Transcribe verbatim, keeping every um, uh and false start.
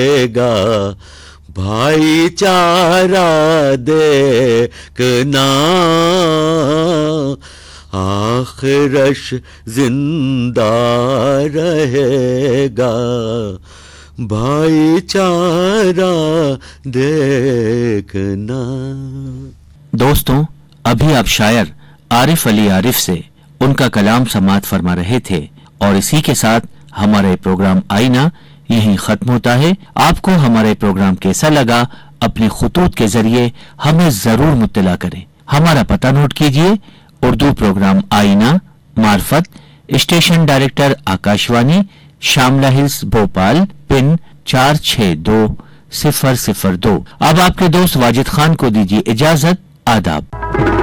रहेगा, भाईचारा देखना, आखिरश जिंदा रहेगा, भाईचारा देखना। दोस्तों, अभी आप शायर आरिफ अली आरिफ से उनका कलाम समाअत फरमा रहे थे और इसी के साथ हमारा प्रोग्राम आईना यहीं खत्म होता है। आपको हमारा प्रोग्राम कैसा लगा अपने खुतूत के जरिए हमें जरूर मुत्तला करें। हमारा पता नोट कीजिए, उर्दू प्रोग्राम आईना, मार्फत, station director Akashvani, Shamla hills, Bhopal, pin चार छह दो सिफर सिफर दो। अब आपके दोस्त वाजिद खान को दीजिए इजाजत। आदाब।